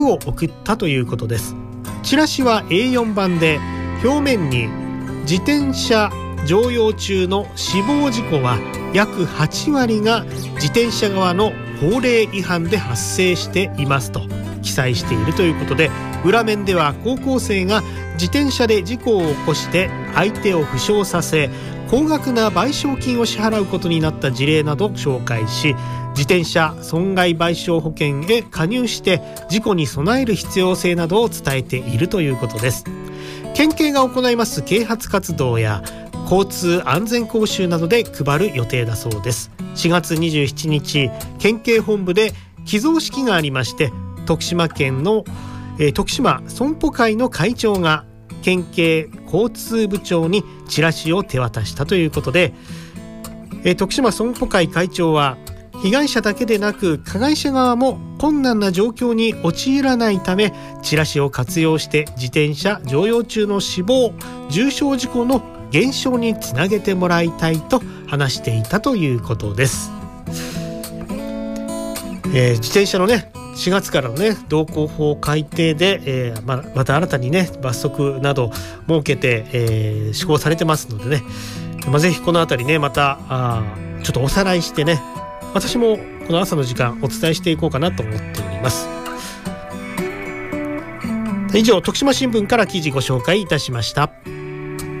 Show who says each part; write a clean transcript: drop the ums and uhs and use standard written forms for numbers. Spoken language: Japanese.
Speaker 1: を送ったということです。チラシは A4 版で、表面に自転車乗用中の死亡事故は約8割が自転車側の法令違反で発生していますと記載しているということで、裏面では高校生が自転車で事故を起こして相手を負傷させ高額な賠償金を支払うことになった事例などを紹介し、自転車損害賠償保険へ加入して事故に備える必要性などを伝えているということです。県警が行います啓発活動や交通安全講習などで配る予定だそうです。4月27日、県警本部で寄贈式がありまして、徳島県の、徳島損保会の会長が県警交通部長にチラシを手渡したということで、徳島損保会会長は、被害者だけでなく加害者側も困難な状況に陥らないため、チラシを活用して自転車乗用中の死亡重傷事故の減少につなげてもらいたいと話していたということです。自転車のね、4月からのね道交法改定で、また新たにね罰則など設けて、施行されてますのでね、ぜひこのあたりねまたちょっとおさらいしてね、私もこの朝の時間お伝えしていこうかなと思っております。以上、徳島新聞から記事ご紹介いたしました。